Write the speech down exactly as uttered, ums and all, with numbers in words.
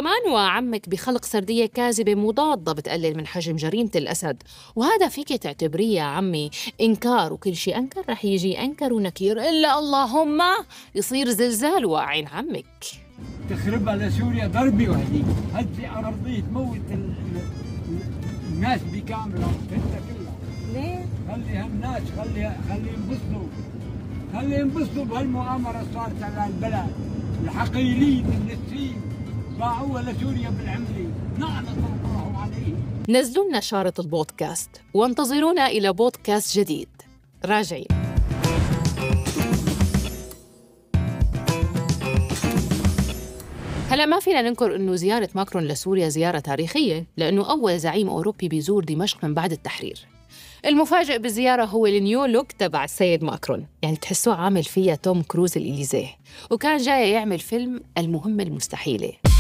كمان وعمك بخلق سردية كاذبة مضادة بتقلل من حجم جريمة الأسد، وهذا فيك تعتبريه يا عمي إنكار، وكل شيء أنكر رح يجي أنكر ونكير، إلا اللهم يصير زلزال واعين عمك. تخربها لسوريا ضربي وهدي هدي أرضية تموت ال... الناس بكاملة كلها. ليه؟ خلي هالناس خلي خلي ينبسطوا خلي ينبسطوا بهالمؤامرة صارت على البلد. الحقيرين النسين باعوها لسوريا بالعملي، لعنة الله عليه. نزلوا لنا شارة البودكاست وانتظرونا إلى بودكاست جديد. راجعين. هلا ما فينا ننكر إنه زيارة ماكرون لسوريا زيارة تاريخية، لأنه أول زعيم أوروبي بيزور دمشق من بعد التحرير. المفاجئ بالزيارة هو النيو لوك تبع السيد ماكرون، يعني تحسوه عامل فيها توم كروز الإليزيه، وكان جاي يعمل فيلم المهمة المستحيلة.